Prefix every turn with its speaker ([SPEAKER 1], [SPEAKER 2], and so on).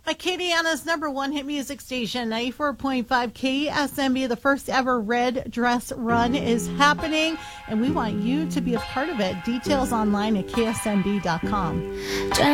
[SPEAKER 1] Acadiana's #1 hit music station, 94.5 KSMB. The first ever Red Dress Run is happening, and we want you to be a part of it. Details online at ksmb.com.